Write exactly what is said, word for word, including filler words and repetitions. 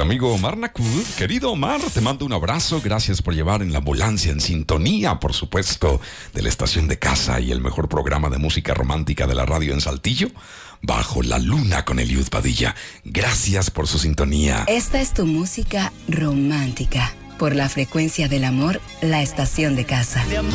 amigo Omar Nakud. Querido Omar, te mando un abrazo. Gracias por llevar en la ambulancia en sintonía, por supuesto, de la estación de casa y el mejor programa de música romántica de la radio en Saltillo, Bajo la Luna con Eliud Padilla. Gracias por su sintonía. Esta es tu música romántica. Por la frecuencia del amor, la estación de casa.